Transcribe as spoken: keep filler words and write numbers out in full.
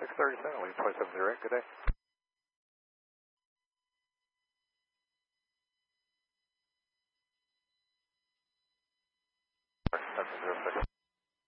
six thirty-seven, lead twenty-seven zero eight, good day. seven zero six.